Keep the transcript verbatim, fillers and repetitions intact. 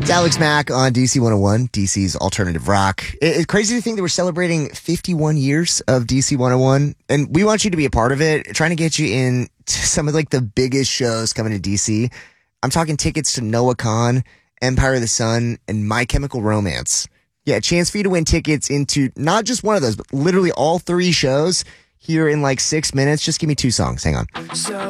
It's Alex Mack on D C one oh one, D C's alternative rock. It's crazy to think that we're celebrating fifty-one years of D C one oh one, and we want you to be a part of it, trying to get you in to some of like the biggest shows coming to D C. I'm talking tickets to Noah Kahan, Empire of the Sun, and My Chemical Romance. Yeah, a chance for you to win tickets into not just one of those, but literally all three shows here in like six minutes. Just give me two songs. Hang on.